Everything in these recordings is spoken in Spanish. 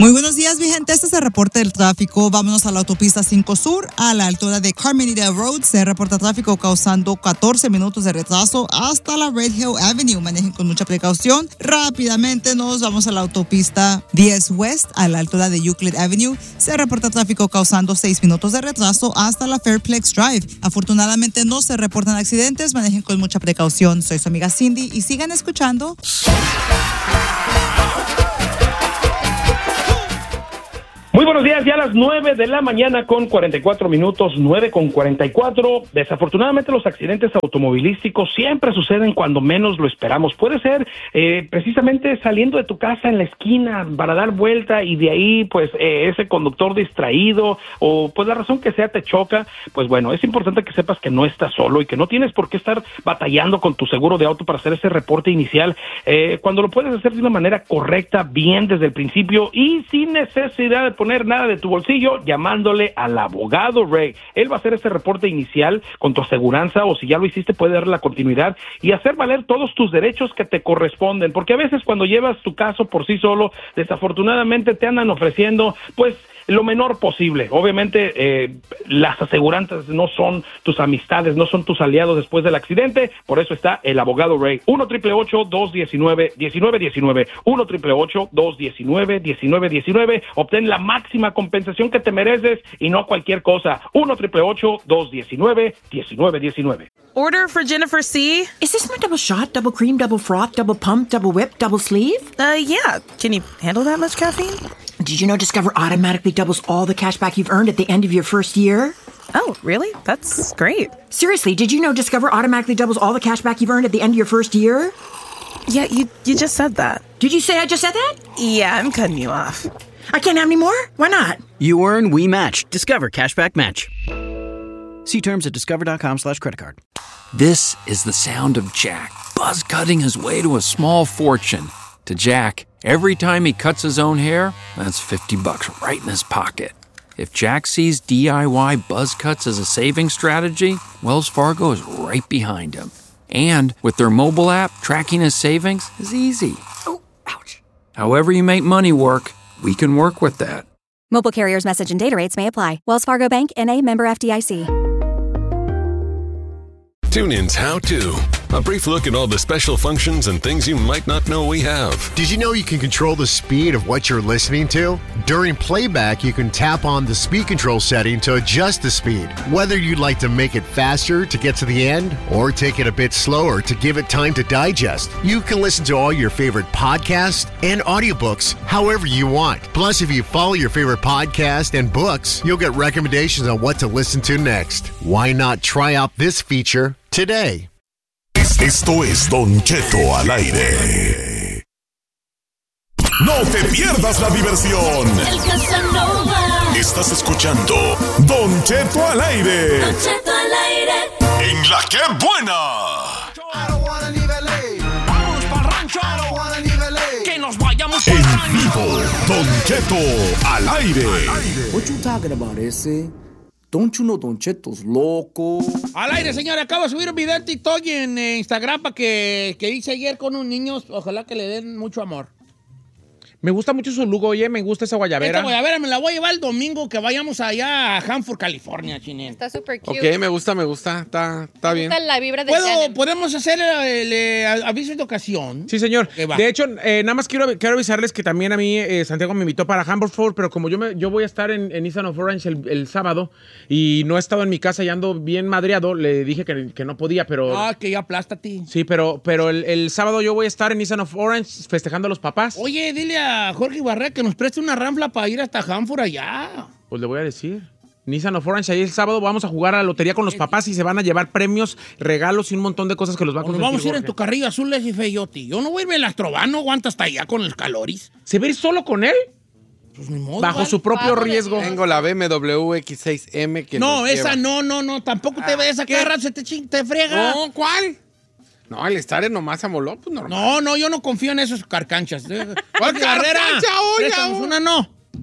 Muy buenos días, mi gente. Este es el reporte del tráfico. Vámonos a la autopista 5 Sur, a la altura de Carmenita Road. Se reporta tráfico causando 14 minutos de retraso hasta la Red Hill Avenue. Manejen con mucha precaución. Rápidamente nos vamos a la autopista 10 West, a la altura de Euclid Avenue. Se reporta tráfico causando 6 minutos de retraso hasta la Fairplex Drive. Afortunadamente no se reportan accidentes. Manejen con mucha precaución. Soy su amiga Cindy y sigan escuchando. Muy buenos días, ya a las 9 de la mañana con 44 minutos, 9:44. Desafortunadamente los accidentes automovilísticos siempre suceden cuando menos lo esperamos. Puede ser precisamente saliendo de tu casa en la esquina para dar vuelta y de ahí pues ese conductor distraído o pues la razón que sea te choca. Pues bueno, es importante que sepas que no estás solo y que no tienes por qué estar batallando con tu seguro de auto para hacer ese reporte inicial cuando lo puedes hacer de una manera correcta, bien desde el principio y sin necesidad de poner nada de tu bolsillo, llamándole al abogado Ray. Él va a hacer ese reporte inicial con tu aseguranza o si ya lo hiciste puede darle la continuidad y hacer valer todos tus derechos que te corresponden, porque a veces cuando llevas tu caso por sí solo, desafortunadamente te andan ofreciendo pues lo menor posible. Obviamente las aseguranzas no son tus amistades, no son tus aliados después del accidente, por eso está el abogado Ray. 1-888-219-1919 1-888-219-1919. Obtén la máxima compensación que te mereces y no cualquier cosa. 1-888-219-1919. Order for Jennifer C. Is this my double shot, double cream, double froth, double pump, double whip, double sleeve? Yeah. Can you handle that much caffeine? Did you know Discover automatically doubles all the cash back you've earned at the end of your first year? Oh, really? That's great. Seriously, did you know Discover automatically doubles all the cash back you've earned at the end of your first year? Yeah, you just said that. Did you say I just said that? Yeah, I'm cutting you off. I can't have any more? Why not? You earn, we match. Discover Cashback Match. See terms at discover.com/creditcard. This is the sound of Jack, buzz cutting his way to a small fortune. To Jack, every time he cuts his own hair, that's $50 right in his pocket. If Jack sees DIY buzz cuts as a saving strategy, Wells Fargo is right behind him. And with their mobile app, tracking his savings is easy. Oh, ouch. However you make money work, we can work with that. Mobile carriers' message and data rates may apply. Wells Fargo Bank, N.A., member FDIC. TuneIn's How To. A brief look at all the special functions and things you might not know we have. Did you know you can control the speed of what you're listening to? During playback, you can tap on the speed control setting to adjust the speed. Whether you'd like to make it faster to get to the end or take it a bit slower to give it time to digest, you can listen to all your favorite podcasts and audiobooks however you want. Plus, if you follow your favorite podcast and books, you'll get recommendations on what to listen to next. Why not try out this feature today? Esto es Don Cheto al aire. No te pierdas la diversión. El Casanova. Estás escuchando Don Cheto al aire. Don Cheto al aire. En La Que Buena. Vamos para rancho. Que nos vayamos en vivo. Don Cheto al aire. What you talking about, ese? Don't you know Don Cheto's loco? Al aire, señora. Acabo de subir un video en TikTok y en Instagram para que hice ayer con unos niños. Ojalá que le den mucho amor. Me gusta mucho su look, oye, me gusta esa guayabera. Esta guayabera me la voy a llevar el domingo que vayamos allá a Hanford, California, Chinel. Está súper cute. Ok, me gusta, está bien. La vibra de ¿Podemos hacer el aviso de ocasión? Sí, señor. De hecho, nada más quiero avisarles que también a mí Santiago me invitó para Hanford, pero como yo voy a estar en Nissan of Orange el sábado y no he estado en mi casa y ando bien madreado, le dije que no podía, pero... Ah, que ya aplástate. Sí, pero el sábado yo voy a estar en Nissan of Orange festejando a los papás. Oye, dile a Jorge Barrera que nos preste una ranfla para ir hasta Hanford allá. Pues le voy a decir. Nissan of Orange, ahí el sábado vamos a jugar a la lotería con los papás y se van a llevar premios, regalos y un montón de cosas que los va a consentir. Nos vamos a ir en tu carrillo azul y feyoti. Yo no voy a irme en las Trovas, no aguanto hasta allá con el caloris. ¿Se va a ir solo con él? Pues ni modo. Bajo su propio riesgo. Tengo la BMW X6M que no, esa no. Tampoco te vayas a carrar, se te friega. No, ¿cuál? No, el Star nomás amoló, pues normal. No, yo no confío en esos carcanchas. ¿Cuál carrera? Préstanos una, no.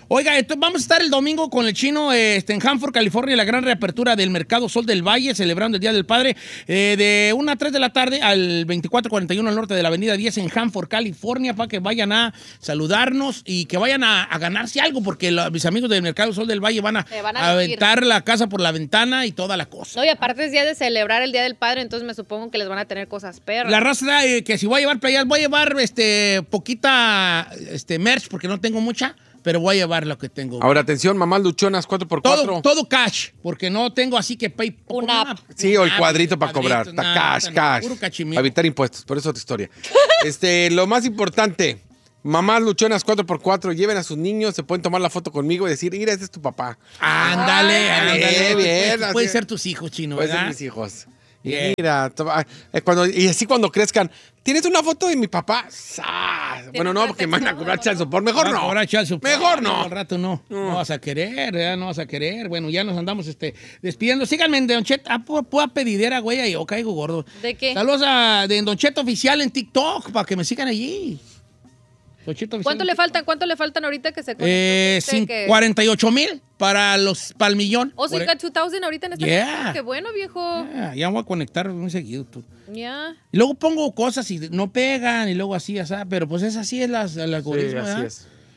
Oiga, vamos a estar el domingo con el Chino en Hanford, California, la gran reapertura del Mercado Sol del Valle, celebrando el Día del Padre, de 1 a 3 de la tarde al 2441 al norte de la avenida 10 en Hanford, California, para que vayan a saludarnos y que vayan a ganarse algo, porque mis amigos del Mercado Sol del Valle van a aventar la casa por la ventana y toda la cosa. No, y aparte es día de celebrar el Día del Padre, entonces me supongo que les van a tener cosas perras. La raza que si voy a llevar playas, voy a llevar poquita merch, porque no tengo mucha. Pero voy a llevar lo que tengo. Ahora, atención, mamás luchonas 4x4. Todo cash, porque no tengo así que pay. Sí, o el cuadrito para cobrar. Está cash. Puro cachimiro. Para evitar impuestos, por eso otra historia. Lo más importante, mamás luchonas 4x4, lleven a sus niños, se pueden tomar la foto conmigo y decir, mira, este es tu papá. Ándale. Bien. Pueden ser tus hijos, Chino, pueden ¿verdad? ser mis hijos. Bien. Mira, y así cuando crezcan, ¿tienes una foto de mi papá? Bueno, no, porque me van a cobrar child support. Mejor no. Mejor no. Al rato no. No vas a querer, ¿verdad? No vas a querer. Bueno, ya nos andamos despidiendo. Síganme en Don Cheto. Puedo pedidera, güey, y yo caigo gordo. ¿De qué? Saludos a Don Cheto Oficial en TikTok para que me sigan allí. ¿Cuánto le faltan ahorita que se conecte? 48,000 para el millón. Oh, so you got 2,000 ahorita en esta Yeah. Qué bueno, viejo. Ya voy a conectar muy seguido tú. Ya. Y luego pongo cosas y no pegan y luego así, pero pues es así el algoritmo. Sí, así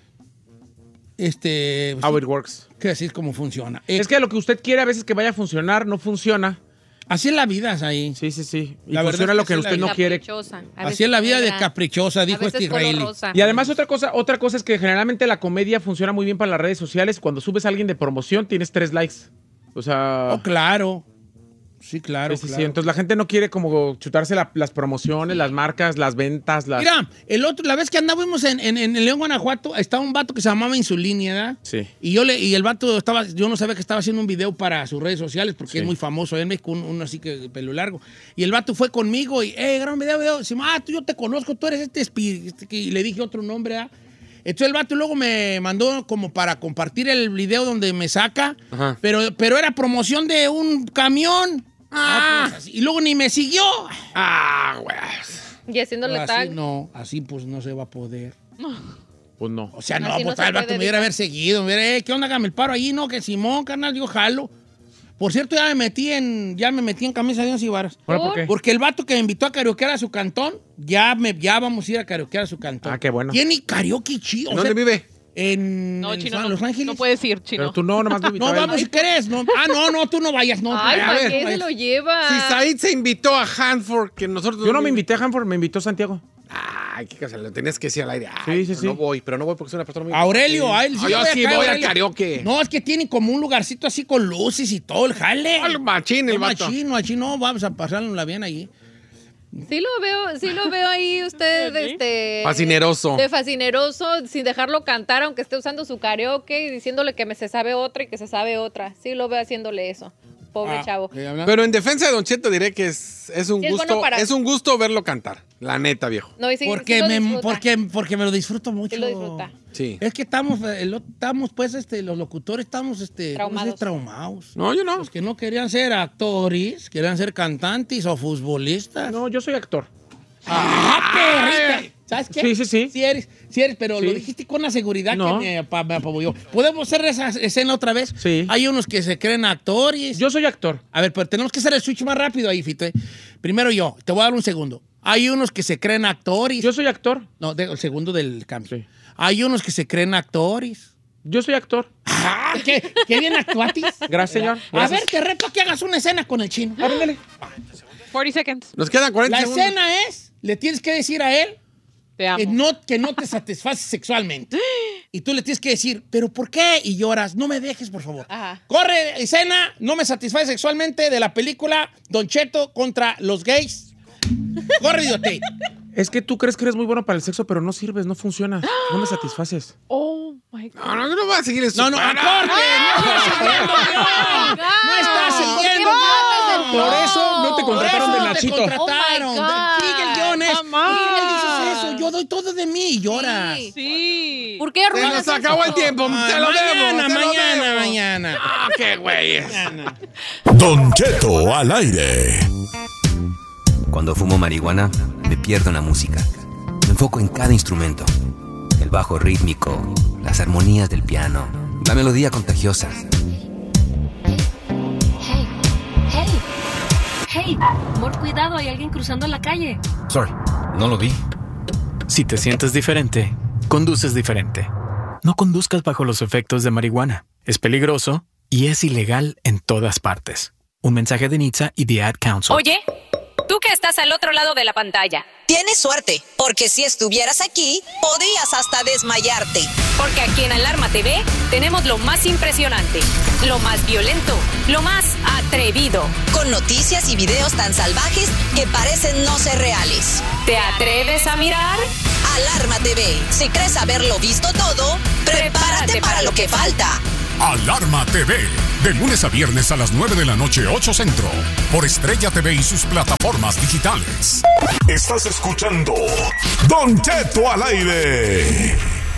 es. How it works. Que así es como funciona. Es que lo que usted quiere a veces que vaya a funcionar, no funciona. Así es la vida, es ahí. Sí. Y La funciona lo que usted no quiere. Así es la vida de caprichosa, dijo Israeli. Y además otra cosa es que generalmente la comedia funciona muy bien para las redes sociales. Cuando subes a alguien de promoción, tienes 3 likes. O sea... Oh, claro. Sí, claro. Sí. Entonces la gente no quiere como chutarse las promociones, las marcas, las ventas. Mira, la vez que andábamos en León, Guanajuato, estaba un vato que se llamaba Insulini, ¿verdad? Sí. Y el vato yo no sabía que estaba haciendo un video para sus redes sociales porque es muy famoso en México, uno así que pelo largo. Y el vato fue conmigo y, graba un video. Dice, yo te conozco, tú eres y le dije otro nombre, ¿verdad? Entonces el vato luego me mandó como para compartir el video donde me saca, pero era promoción de un camión. Pues y luego ni me siguió. Güey. Y haciéndole tag. Así pues no se va a poder. Pues no. O sea, pues el vato me hubiera haber seguido. Me hubiera, ¿qué onda? Hágame el paro ahí, ¿no? Que Simón, carnal, yo jalo. Por cierto, ya me metí en camisa de 11 varas. ¿Por qué? Porque el vato que me invitó a karaokear a su cantón, ya vamos a ir a karaokear a su cantón. Qué bueno. Tiene karaoke chido. ¿Dónde vive? En Chino, Los Ángeles. No puedes ir, Chino. Pero tú nomás me No, vamos si querés. No. Tú no vayas. No. Ay, ¿para qué se lo lleva? Si Said se invitó a Hanford, que nosotros... Yo no me invité a Hanford, me invitó Santiago. Qué cosa, lo tenías que decir al aire. Sí. No voy porque soy una persona muy... Aurelio, a él yo sí voy al karaoke. No, es que tiene como un lugarcito así con luces y todo el jale. Machín, el vato. Machín, no, vamos a pasárnosla bien allí. Sí lo veo ahí usted, fascineroso. De fascineroso, sin dejarlo cantar, aunque esté usando su karaoke y diciéndole que se sabe otra y que se sabe otra. Sí lo veo haciéndole eso. Pobre chavo. Pero en defensa de Don Cheto diré que es un gusto, es un gusto verlo cantar. La neta, viejo. No, sí, porque me lo disfruto mucho. Sí lo disfruta. Sí. Es que estamos pues, los locutores estamos, traumados. No, yo no. Los que no querían ser actores, querían ser cantantes o futbolistas. No, yo soy actor. ¡Perrita! ¿Sabes qué? Sí. Sí eres, pero lo dijiste con una seguridad que me apabulló. ¿Podemos hacer esa escena otra vez? Sí. Hay unos que se creen actores. Yo soy actor. A ver, pero tenemos que hacer el switch más rápido ahí, Fito. Primero yo, te voy a dar un segundo. Hay unos que se creen actores. Yo soy actor. No, el segundo del cambio. Sí. Hay unos que se creen actores. Yo soy actor. ¿Qué bien actuatis? Gracias, señor. A ver, te reto a que hagas una escena con el Chino. Ándale. 40 seconds. Nos quedan 40 La segundos. escena es, le tienes que decir a él Te amo. que no te satisface sexualmente. Y tú le tienes que decir, ¿pero por qué? Y lloras, no me dejes, por favor. Ajá. Corre, escena, no me satisface sexualmente de la película Don Cheto contra los gays. Corre, videotape. Es que tú crees que eres muy bueno para el sexo, pero no sirves, no funciona. No me satisfaces. Oh, my God. No voy a seguir eso. No, corte. No estás siguiendo guión. Por eso no te contrataron de Nachito. Te contrataron. Oh, my God. Sigue el guión. Mamá. ¿Por qué le dices eso? Yo doy todo de mí y lloras. Sí. ¿Por qué Se arruinas nos acabó el tiempo. Te lo debo. Mañana. Qué güeyes. Don Cheto al aire. Cuando fumo marihuana, me pierdo en la música. Me enfoco en cada instrumento. El El bajo rítmico, las armonías del piano, la melodía contagiosa. Hey, amor, cuidado, hay alguien cruzando la calle. Sorry, no lo vi. Si te sientes diferente, conduces diferente. No conduzcas bajo los efectos de marihuana. Es peligroso y es ilegal en todas partes. Un mensaje de NHTSA y The Ad Council. Oye, tú que estás al otro lado de la pantalla. Tienes suerte, porque si estuvieras aquí, podrías hasta desmayarte. Porque aquí en Alarma TV tenemos lo más impresionante, lo más violento, lo más atrevido. Con noticias y videos tan salvajes que parecen no ser reales. ¿Te atreves a mirar? Alarma TV. Si crees haberlo visto todo, prepárate para lo que falta. Alarma TV, de lunes a viernes a las 9 de la noche, 8 Centro, por Estrella TV y sus plataformas digitales. Estás escuchando Don Cheto al aire.